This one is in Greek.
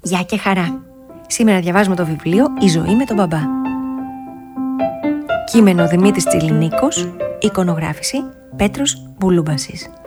Γεια και χαρά. Σήμερα διαβάζουμε το βιβλίο «Η ζωή με τον μπαμπά». Κείμενο Δημήτρης Τσιλινίκος, εικονογράφηση Πέτρος Μπουλούμπασης.